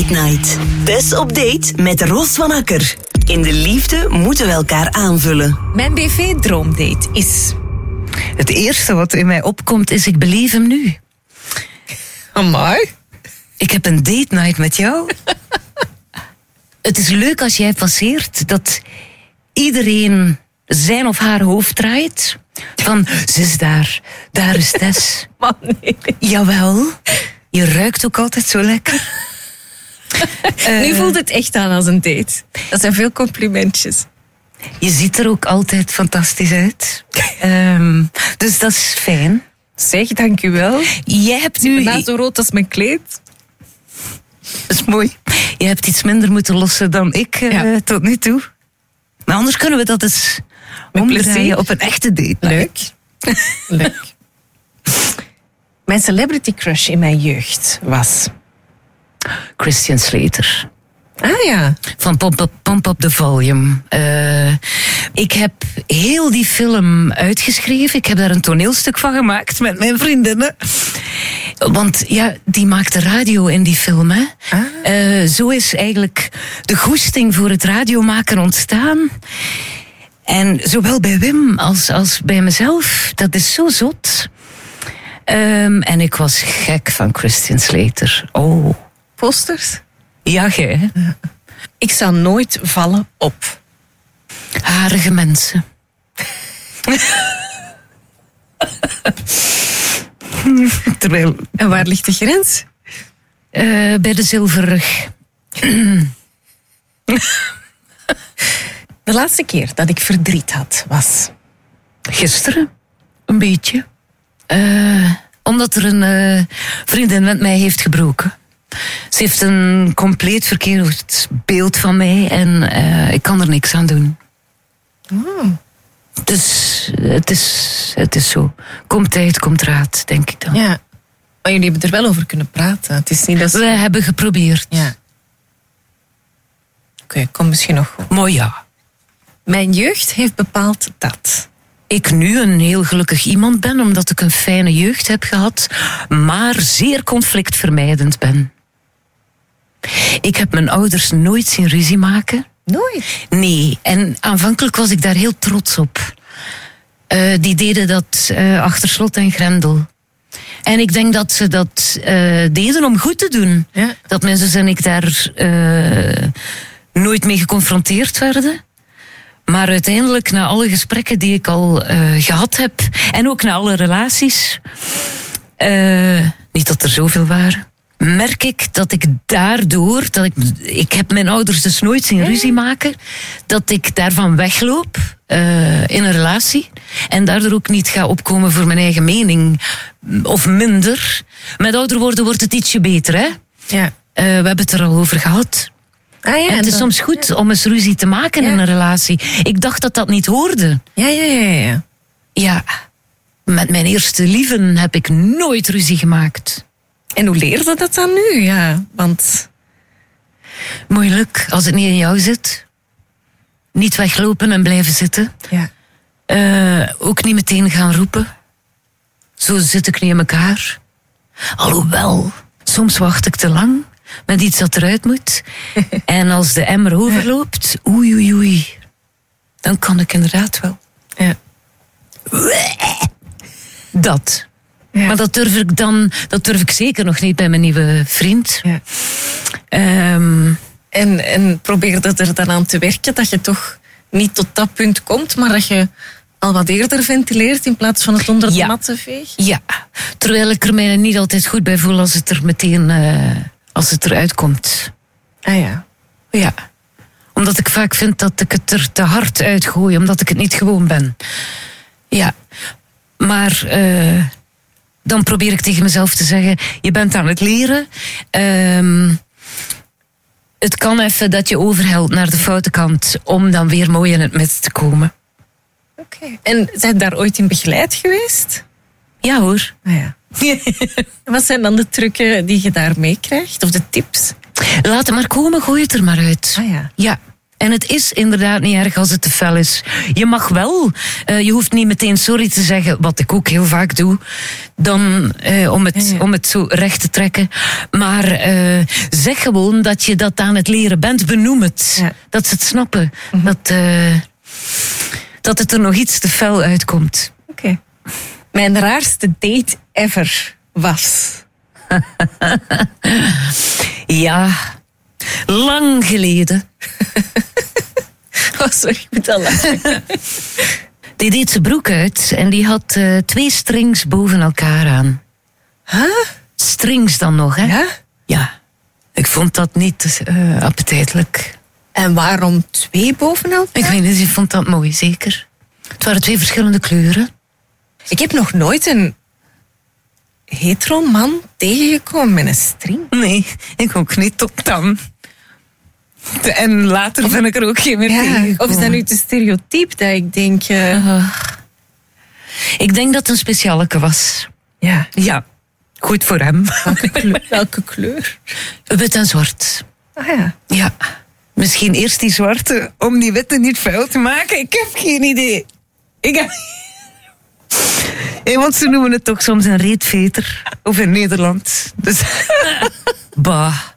Date Night. Tess op date met Ros van Akker. In de liefde moeten we elkaar aanvullen. Mijn BV-droomdate is... Het eerste wat in mij opkomt is, ik beleef hem nu. Amai. Ik heb een date night met jou. Het is leuk als jij passeert dat iedereen zijn of haar hoofd draait. Van, ze is daar is Tess. Man, nee. Jawel, je ruikt ook altijd zo lekker. Nu voelt het echt aan als een date. Dat zijn veel complimentjes. Je ziet er ook altijd fantastisch uit. Dus dat is fijn. Zeg, dank u wel. Jij hebt nu... Bijna zo rood als mijn kleed. Dat is mooi. Je hebt iets minder moeten lossen dan ik tot nu toe. Maar anders kunnen we dat eens omdraaien op een echte date. Leuk. Leuk. Mijn celebrity crush in mijn jeugd was... Christian Slater. Ah ja. Van Pump Up the Volume. Ik heb heel die film uitgeschreven. Ik heb daar een toneelstuk van gemaakt met mijn vriendinnen. Want ja, die maakte radio in die film. Hè. Zo is eigenlijk de goesting voor het radiomaken ontstaan. En zowel bij Wim als bij mezelf. Dat is zo zot. En ik was gek van Christian Slater. Oh. Posters? Ja, jij. Ja. Ik zal nooit vallen op. Harige mensen. Terwijl... En waar ligt de grens? Bij de zilverrug. De laatste keer dat ik verdriet had was... Gisteren, een beetje. Omdat er een vriendin met mij heeft gebroken. Ze heeft een compleet verkeerd beeld van mij en ik kan er niks aan doen. Oh. Dus het is zo. Komt tijd, komt raad, denk ik dan. Ja, maar jullie hebben er wel over kunnen praten. Het is niet dat... We hebben geprobeerd. Ja. Oké, komt misschien nog goed. Mooi ja. Mijn jeugd heeft bepaald dat... Ik nu een heel gelukkig iemand ben, omdat ik een fijne jeugd heb gehad, maar zeer conflictvermijdend ben. Ik heb mijn ouders nooit zien ruzie maken. Nooit? Nee, en aanvankelijk was ik daar heel trots op. Die deden dat achter slot en grendel. En ik denk dat ze dat deden om goed te doen. Ja. Dat mijn zus en ik daar nooit mee geconfronteerd werden. Maar uiteindelijk, na alle gesprekken die ik al gehad heb, en ook na alle relaties, niet dat er zoveel waren, merk ik dat ik daardoor, ik heb mijn ouders dus nooit zien ruzie maken, dat ik daarvan wegloop in een relatie en daardoor ook niet ga opkomen voor mijn eigen mening of minder. Met ouder worden wordt het ietsje beter, hè? Ja. We hebben het er al over gehad. Ah, ja, en het is soms goed om eens ruzie te maken in een relatie. Ik dacht dat dat niet hoorde. Ja. Ja, met mijn eerste lieven heb ik nooit ruzie gemaakt. En hoe leerde dat dan nu? Ja, want... Moeilijk, als het niet in jou zit. Niet weglopen en blijven zitten. Ja. Ook niet meteen gaan roepen. Zo zit ik niet in elkaar. Alhoewel, soms wacht ik te lang met iets dat eruit moet. En als de emmer overloopt, oei. Dan kan ik inderdaad wel. Ja. Dat. Ja. Maar dat durf ik zeker nog niet bij mijn nieuwe vriend. Ja. En probeer dat er dan aan te werken, dat je toch niet tot dat punt komt, maar dat je al wat eerder ventileert in plaats van het onder de mat te vegen? Ja, terwijl ik er mij niet altijd goed bij voel als het er meteen als het eruit komt. Ah ja. Ja, omdat ik vaak vind dat ik het er te hard uitgooi, omdat ik het niet gewoon ben. Ja, maar dan probeer ik tegen mezelf te zeggen, je bent aan het leren. Het kan even dat je overhelt naar de foute kant om dan weer mooi in het midden te komen. Oké. En zijn daar ooit in begeleid geweest? Ja hoor. Ah ja. Wat zijn dan de trucken die je daar meekrijgt? Of de tips? Laat het maar komen, gooi het er maar uit. Ah ja. Ja. En het is inderdaad niet erg als het te fel is. Je mag wel, je hoeft niet meteen sorry te zeggen, wat ik ook heel vaak doe, dan om het zo recht te trekken. Maar zeg gewoon dat je dat aan het leren bent. Benoem het. Ja. Dat ze het snappen. Dat het er nog iets te fel uitkomt. Oké. Mijn raarste date ever was... Ja, lang geleden. Oh, sorry, ik moet al lachen. Die deed zijn broek uit en die had 2 strings boven elkaar aan. Huh? Strings dan nog, hè? Ja? Ja. Ik vond dat niet appetijtelijk. En waarom 2 boven elkaar? Ik weet niet, ik vond dat mooi, zeker. Het waren 2 verschillende kleuren. Ik heb nog nooit een hetero man tegengekomen met een string. Nee, ik ook niet, tot dan. En later ben ik er ook geen meer tegengekomen. Of is dat nu te stereotyp dat ik denk... Ik denk dat het een specialeke was. Ja. Ja, goed voor hem. Welke kleur? Wit en zwart. Ah ja. Ja. Misschien eerst die zwarte, om die witte niet vuil te maken. Ik heb geen idee. Want ze noemen het toch soms een reetveter. Of in Nederland. Dus... bah.